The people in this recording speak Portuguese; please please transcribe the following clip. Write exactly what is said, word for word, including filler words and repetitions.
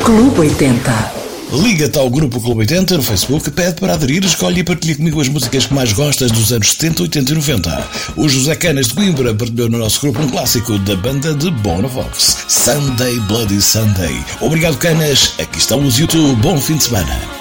Clube oitenta. Liga-te ao Grupo Clube oitenta no Facebook, pede para aderir, escolhe e partilha comigo as músicas que mais gostas dos anos setenta, oitenta e noventa. O José Canas de Coimbra partilhou no nosso grupo um clássico da banda de Bonovox, Sunday Bloody Sunday. Obrigado, Canas. Aqui estão os YouTube. Bom fim de semana.